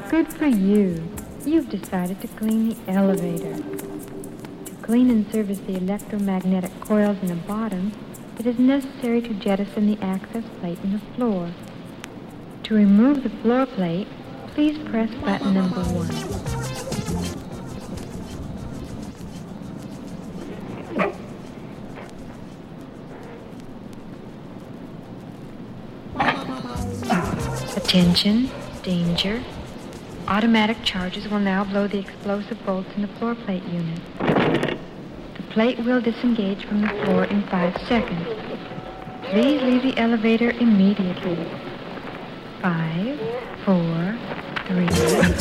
Good for you. You've decided to clean the elevator. To clean and service the electromagnetic coils in the bottom, it is necessary to jettison the access plate in the floor. To remove the floor plate, please press button number 1. Attention, danger. Automatic charges will now blow the explosive bolts in the floor plate unit. The plate will disengage from the floor in 5 seconds. Please leave the elevator immediately. 5, 4, 3...